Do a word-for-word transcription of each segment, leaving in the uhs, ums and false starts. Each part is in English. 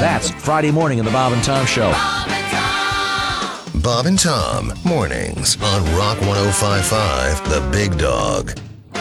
That's Friday morning in the Bob and Tom Show. Bob and Tom. Bob and Tom, mornings on Rock one oh five point five, The Big Dog.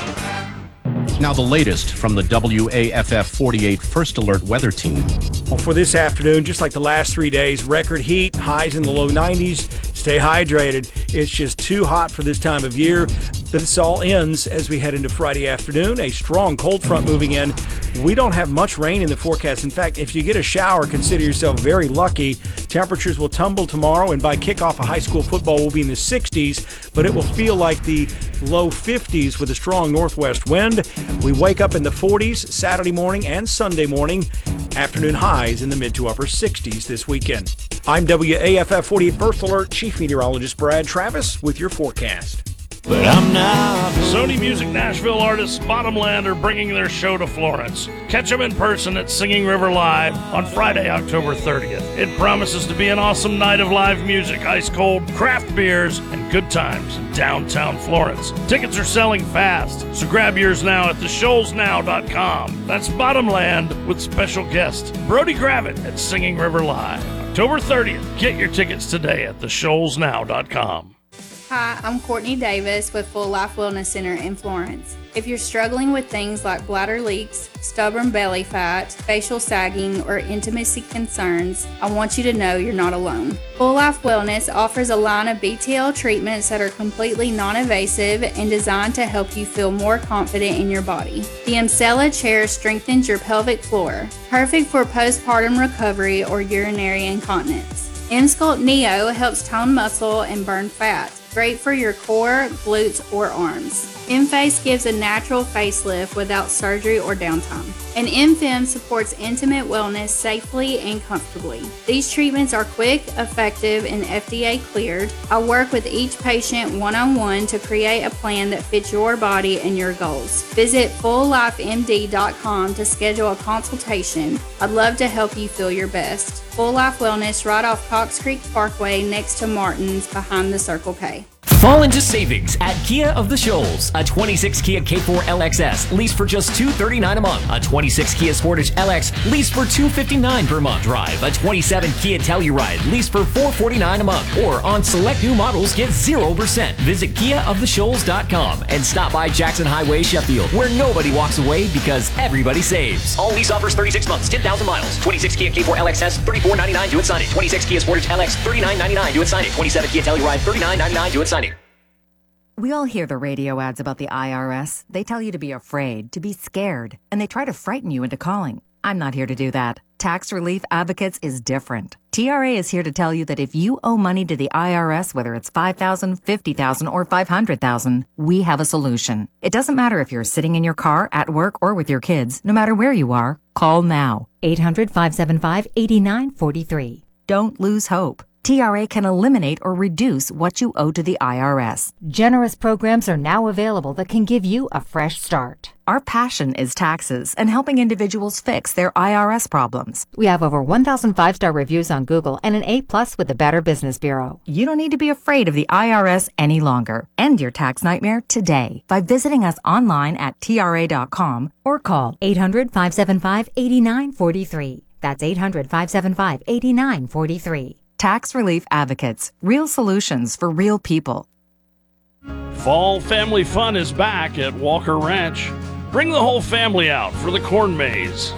Now the latest from the W A F F forty-eight First Alert Weather Team. Well, for this afternoon, just like the last three days, record heat, highs in the low nineties. Stay hydrated. It's just too hot for this time of year. But this all ends as we head into Friday afternoon. A strong cold front moving in. We don't have much rain in the forecast. In fact, if you get a shower, consider yourself very lucky. Temperatures will tumble tomorrow, and by kickoff of high school football will be in the sixties, but it will feel like the low fifties with a strong northwest wind. We wake up in the forties Saturday morning and Sunday morning. Afternoon highs in the mid to upper sixties this weekend. I'm W A F F forty-eight First Alert Chief Meteorologist Brad Travis with your forecast. But I'm not. Sony Music Nashville artists Bottomland are bringing their show to Florence. Catch them in person at Singing River Live on Friday, October thirtieth. It promises to be an awesome night of live music, ice cold craft beers, and good times in downtown Florence. Tickets are selling fast, so grab yours now at the shoals now dot com. That's Bottomland with special guest Brody Gravitt at Singing River Live. October thirtieth. Get your tickets today at the shoals now dot com. Hi, I'm Courtney Davis with Full Life Wellness Center in Florence. If you're struggling with things like bladder leaks, stubborn belly fat, facial sagging, or intimacy concerns, I want you to know you're not alone. Full Life Wellness offers a line of B T L treatments that are completely non-invasive and designed to help you feel more confident in your body. The Emsella chair strengthens your pelvic floor, perfect for postpartum recovery or urinary incontinence. Emsculpt Neo helps tone muscle and burn fat. Great for your core, glutes, or arms. M-Face gives a natural facelift without surgery or downtime. And M-Fem supports intimate wellness safely and comfortably. These treatments are quick, effective, and F D A cleared. I work with each patient one-on-one to create a plan that fits your body and your goals. Visit full life M D dot com to schedule a consultation. I'd love to help you feel your best. Full Life Wellness right off Cox Creek Parkway next to Martin's behind the Circle K. Fall into savings at Kia of the Shoals. A twenty-six Kia K four L X S lease for just two hundred thirty-nine dollars a month. A twenty-six Kia Sportage L X lease for two hundred fifty-nine dollars per month. Drive a twenty-seven Kia Telluride lease for four hundred forty-nine dollars a month. Or on select new models, get zero percent. Visit Kia of the Shoals dot com and stop by Jackson Highway, Sheffield, where nobody walks away because everybody saves. All lease offers thirty-six months, ten thousand miles. twenty-six Kia K four L X S, thirty-four ninety-nine, do it sign it. twenty-six Kia Sportage L X, thirty-nine ninety-nine, do it sign it. twenty-seven Kia Telluride, thirty-nine ninety-nine, do it sign it. We all hear the radio ads about the I R S. They tell you to be afraid, to be scared, and they try to frighten you into calling. I'm not here to do that. Tax Relief Advocates is different. T R A is here to tell you that if you owe money to the I R S, whether it's five thousand dollars, fifty thousand dollars, or five hundred thousand dollars, we have a solution. It doesn't matter if you're sitting in your car, at work, or with your kids. No matter where you are, call now. eight hundred, five seven five, eight nine four three. Don't lose hope. T R A can eliminate or reduce what you owe to the I R S. Generous programs are now available that can give you a fresh start. Our passion is taxes and helping individuals fix their I R S problems. We have over one thousand five-star reviews on Google and an A plus with the Better Business Bureau. You don't need to be afraid of the I R S any longer. End your tax nightmare today by visiting us online at T R A dot com or call eight hundred, five seven five, eight nine four three. That's eight hundred, five seven five, eight nine four three. Tax Relief Advocates. Real solutions for real people. Fall family fun is back at Walker Ranch. Bring the whole family out for the corn maze.